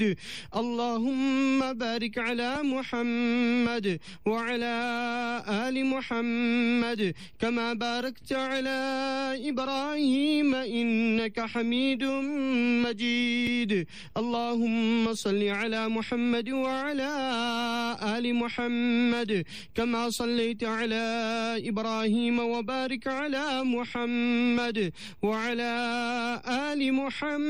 اللهم بارك على محمد وعلى آل محمد كما باركت على إبراهيم إنك حميد مجيد. اللهم صل على محمد وعلى آل محمد كما صليت على إبراهيم وبارك على محمد وعلى آل محمد